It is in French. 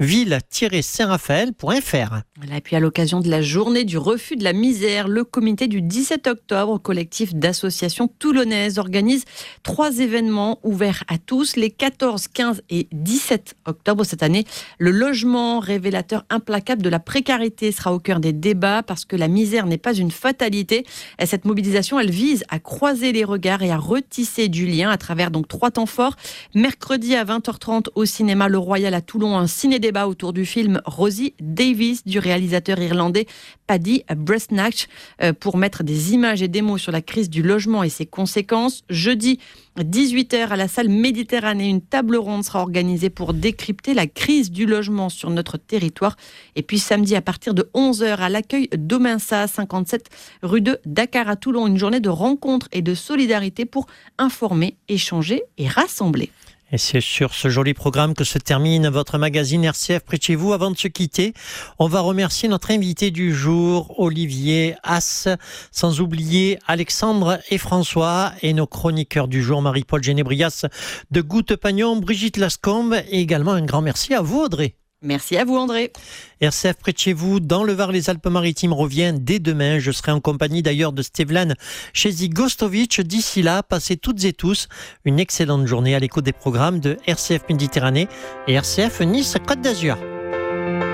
ville-saint-raphaël.fr. Et puis à l'occasion de la journée du refus de la misère, le comité du 17 octobre, collectif d'associations toulonnaises, organise 3 événements ouverts à tous les 14, 15 et 17 octobre cette année. Le logement, révélateur implacable de la précarité, sera au cœur des débats parce que la misère n'est pas une fatalité. Et cette mobilisation, elle vise à croiser les regards et à retisser du lien à travers donc 3 temps forts. Mercredi à 20h30 au cinéma Le Royal à Toulon, un ciné-débat autour du film Rosie Davis du réalisateur irlandais Paddy Breathnach pour mettre des images et des mots sur la crise du logement et ses conséquences. Jeudi 18h à la salle Méditerranée, une table ronde sera organisée pour décrypter la crise du logement sur notre territoire. Et puis samedi à partir de 11h à l'accueil d'Omensa, 57 rue de Dakar à Toulon, une journée de rencontres et de solidarité pour informer, échanger et rassembler. Et c'est sur ce joli programme que se termine votre magazine RCF près de chez vous. Avant de se quitter, on va remercier notre invité du jour, Olivier Haas, sans oublier Alexandre et François et nos chroniqueurs du jour, Marie-Paul Génébrias de Goutte-Pagnon, Brigitte Lascombe et également un grand merci à vous, Audrey. Merci à vous, André. RCF près de chez vous, dans le Var, les Alpes-Maritimes, revient dès demain. Je serai en compagnie d'ailleurs de Stevlan Gostovic. D'ici là, passez toutes et tous une excellente journée à l'écoute des programmes de RCF Méditerranée et RCF Nice Côte d'Azur.